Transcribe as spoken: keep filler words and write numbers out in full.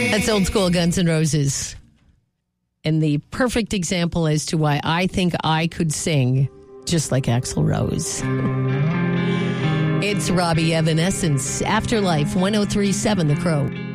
That's old school Guns N' Roses. And the perfect example as to why I think I could sing just like Axl Rose. It's Robbie Evanescence, Afterlife, one oh three point seven The Crow.